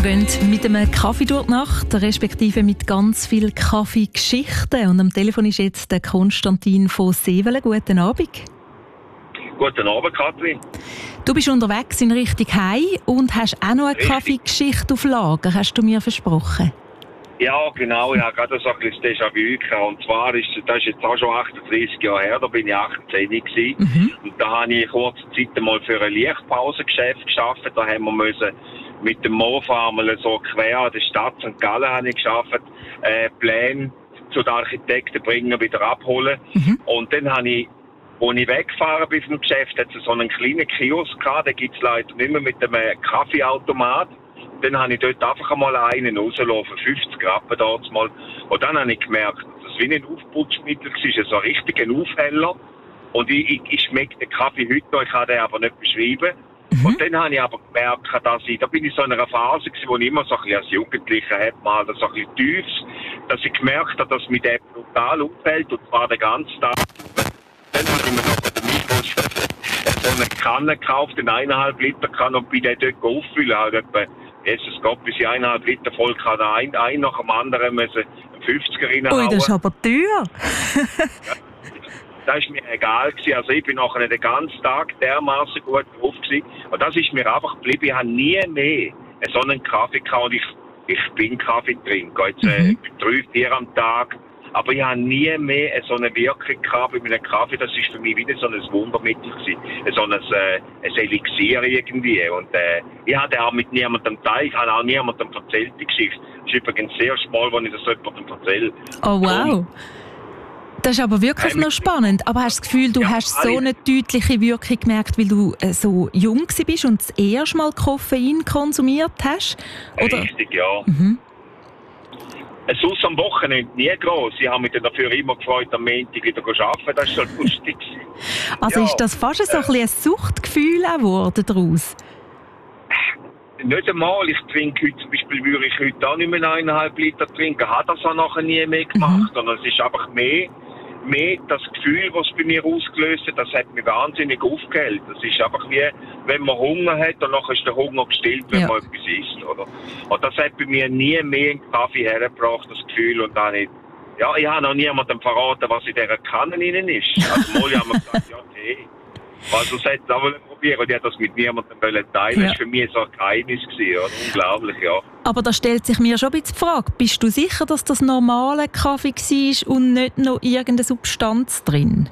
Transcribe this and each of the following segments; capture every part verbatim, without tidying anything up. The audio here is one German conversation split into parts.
Wir gehen mit einem Kaffee durch die Nacht, respektive mit ganz vielen Kaffeegeschichten. Und am Telefon ist jetzt der Konstantin von Sevelen. Guten Abend. Guten Abend, Kathrin. Du bist unterwegs in Richtung Heim und hast auch noch eine Richtig. Kaffeegeschichte auf Lager, hast du mir versprochen. Ja, genau. Ich habe gerade so ein bisschen Déjà-vu gehabt. Und zwar ist das ist jetzt auch schon achtunddreißig Jahre her, da bin ich achtzehn gewesen. Mhm. Und da habe ich kurze Zeit einmal für ein Lichtpausengeschäft gearbeitet. Da haben wir müssen mit dem Mofa mal so quer an der Stadt Sankt Gallen habe ich gearbeitet, äh, Pläne zu den Architekten bringen, wieder abholen. Mhm. Und dann habe ich, als ich weggefahren bin vom Geschäft, hat es so einen kleinen Kiosk gehabt, den gibt es leider nicht mehr, mit einem Kaffeeautomat. Dann habe ich dort einfach einmal einen rauslaufen, fünfzig Rappen dort mal. Und dann habe ich gemerkt, dass es wie ein Aufputschmittel war, so ein richtiger Aufheller. Und ich, ich, ich schmecke den Kaffee heute noch, ich kann den aber nicht beschreiben. Mhm. Und dann habe ich aber gemerkt, dass ich, da bin ich so in einer Phase gewesen, wo ich immer so ein bisschen als Jugendlicher habe, mal so ein bisschen tiefs, dass ich gemerkt habe, dass mich der brutal auffällt, und zwar den ganzen Tag. Dann habe ich mir noch bei der Migros so eine Kanne gekauft, eine eineinhalb Liter Kanne, und bin dann dort auffüllen, halt etwa, Jesus Gott, bis ich eineinhalb Liter voll kann, ein, ein nach dem anderen müssen fünfziger reinhauen. Ui, das ist aber teuer. Ja, das war mir egal gewesen. Also ich bin nachher den ganzen Tag dermaßen gut drauf gewesen. Und das ist mir einfach geblieben. Ich habe nie mehr so einen Kaffee gehabt. Und ich, ich bin Kaffeetrinker. Jetzt äh, mhm. drei, vier am Tag. Aber ich habe nie mehr so eine Wirkung gehabt bei meinem Kaffee. Das war für mich wieder so ein Wundermittel gewesen. So ein, äh, ein Elixier irgendwie. Und äh, ich hatte auch mit niemandem teilt. Ich habe auch niemandem erzählt, die Geschichte. Das ist übrigens sehr schmal, wenn ich das jemandem erzähle. Oh wow. Und das ist aber wirklich ähm, noch spannend. Aber hast du das Gefühl, du ja, hast so eine deutliche Wirkung gemerkt, weil du äh, so jung bist und das erste Mal Koffein konsumiert hast? Oder? Richtig, ja. Mhm. Sonst am Wochenende nie gross. Ich habe mich dann dafür immer gefreut, am Montag wieder zu arbeiten. Das war schon lustig. Also ja, ist das fast so ein, äh, ein Suchtgefühl geworden daraus? Nicht einmal. Ich trinke heute, zum Beispiel würde ich heute auch nicht mehr eineinhalb Liter trinken. Habe das auch nachher nie mehr gemacht. Mhm. Sondern es ist einfach mehr, mehr das Gefühl, was es bei mir ausgelöst hat, das hat mich wahnsinnig aufgehellt. Das ist einfach wie, wenn man Hunger hat, und nachher ist der Hunger gestillt, wenn ja. man etwas isst, oder? Und das hat bei mir nie mehr einen Kaffee hergebracht, das Gefühl. Und dann nicht, ja, ich habe noch niemandem verraten, was in dieser Kanne drin ist. Also mal haben wir gesagt, ja, okay. Also es hat auch probieren, und ich habe das mit niemandem teilen. Ja. Das war für mich so ein Geheimnis gewesen, oder? Unglaublich, ja. Aber da stellt sich mir schon ein bisschen die Frage, bist du sicher, dass das normale Kaffee war und nicht noch irgendeine Substanz drin?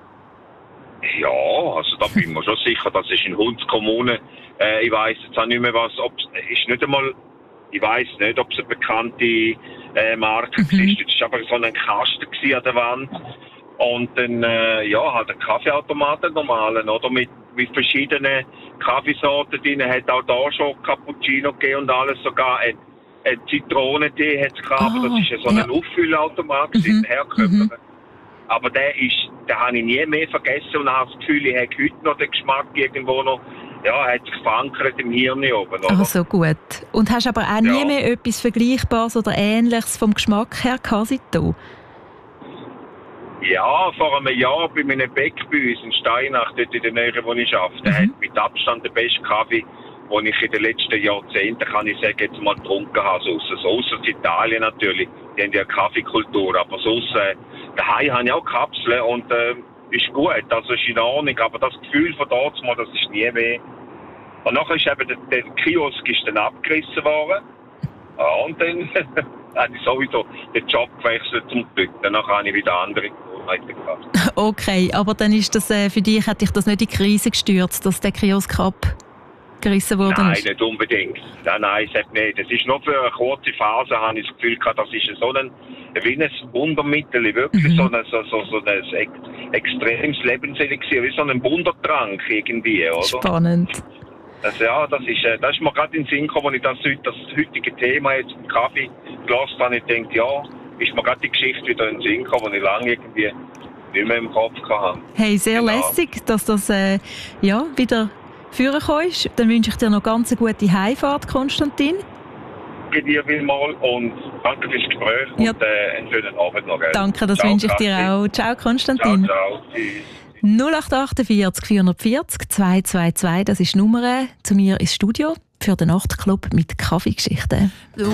Ja, also da bin ich mir schon sicher, das ist in Hunds Kommune. Äh, ich weiss jetzt auch nicht mehr, was, ob es ist nicht einmal, ich weiss nicht, ob es eine bekannte äh, Marke mhm. ist. Es war aber so ein Kasten an der Wand. Und dann, äh, ja, hat ein Kaffeeautomat, einen normalen, oder? Mit, mit verschiedenen Kaffeesorten drin. Hat auch da schon Cappuccino gegeben und alles, sogar ein, ein Zitronentee hat es gehabt. Oh, das ist ja so ein ja. Auffüllautomat, mhm. herkömmlich. Mhm. Aber der ist, den habe ich nie mehr vergessen und habe das Gefühl, ich habe heute noch den Geschmack irgendwo noch, ja, hat sich verankert im Hirn oben, oder? Ach so, gut. Und hast aber auch nie ja. mehr etwas Vergleichbares oder Ähnliches vom Geschmack her gehabt seitdem? Ja, vor einem Jahr bei meinem Bäck bei uns in Steinach, dort in der Nähe, wo ich arbeite, der mhm. hat mit Abstand den besten Kaffee, den ich in den letzten Jahrzehnten, kann ich sagen, jetzt mal getrunken habe. So ausser Italien natürlich, die haben ja eine Kaffeekultur, aber sonst, äh, daheim habe ich auch Kapseln und äh, ist gut, also ist in Ordnung, aber das Gefühl von dort mal, das ist nie mehr. Und nachher ist eben der, der Kiosk ist dann abgerissen worden. Ja, und dann habe ich sowieso den Job gewechselt zum Glück. Danach habe ich wieder andere Gewohnheiten gehabt. Okay, aber dann ist das äh, für dich, hat dich das nicht in die Krise gestürzt, dass der Kiosk abgerissen wurde? Nein, nicht unbedingt. Nein, nein, es hat nicht. Es ist nur für eine kurze Phase, habe ich das Gefühl gehabt, das ist so ein, wie ein Wundermittel, wirklich mhm. so ein, so, so, so ein ex, extremes Lebenselixier, wie so ein Wundertrank irgendwie, oder? Spannend. Das, ja, das ist, äh, das ist mir gerade in den Sinn gekommen, als ich das, das heutige Thema jetzt im Kaffee gelassen habe. Ich denke, ja, ist mir gerade die Geschichte wieder in den Sinn gekommen, die ich lange irgendwie nicht mehr im Kopf hatte. Hey, sehr genau. lässig, dass das äh, ja, wieder vorgekommen ist. Dann wünsche ich dir noch ganz eine gute Heimfahrt, Konstantin. Danke dir vielmals und danke fürs Gespräch ja. und äh, einen schönen Abend noch. Gell? Danke, das ciao, wünsche ich dir auch. Ciao, Konstantin. Ciao, ciao. Tschüss. null acht acht vier vier vier vier zwei zwei zwei, das ist die Nummer zu mir ins Studio. für den Nachtclub mit Kaffeegeschichten.